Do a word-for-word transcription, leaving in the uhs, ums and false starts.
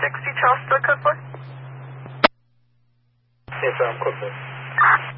sixty, Charles, still code four? Yes, sir, I'm code four.